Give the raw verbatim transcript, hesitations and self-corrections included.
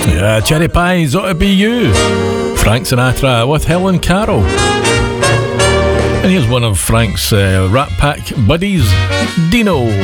Yeah, Cherry Pies, Ought to Be You. Frank Sinatra with Helen Carroll. And here's one of Frank's uh, Rat Pack buddies, Dino.